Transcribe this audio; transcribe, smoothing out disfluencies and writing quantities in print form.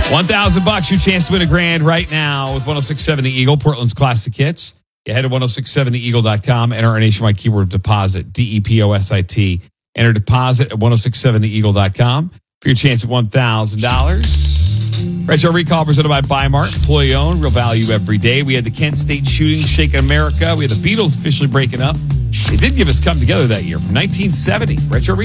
$1,000, your chance to win $1,000 right now with 106.7 The Eagle, Portland's classic hits. You head to 1067theeagle.com, enter our nationwide keyword deposit, DEPOSIT. Enter deposit at 1067theeagle.com for your chance at $1,000. Retro Recall presented by Bi-Mart, employee owned, real value every day. We had the Kent State shooting shaking America. We had the Beatles officially breaking up. They did give us Come Together that year from 1970. Retro Recall.